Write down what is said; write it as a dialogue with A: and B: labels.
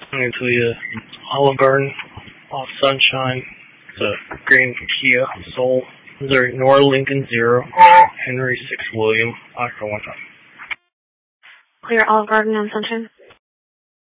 A: I'm going to tell you Olive Garden, off Sunshine, the green Kia Soul, Missouri, Nora Lincoln 0, Henry 6 William, Oscar 1 time.
B: Clear Olive Garden on Sunshine.